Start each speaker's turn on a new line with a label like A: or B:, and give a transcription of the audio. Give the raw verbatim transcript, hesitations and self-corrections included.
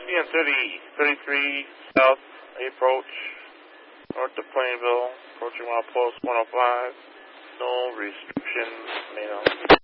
A: C N thirty, thirty-three South approach, north of Plainville, approaching milepost one oh five. No restrictions made on.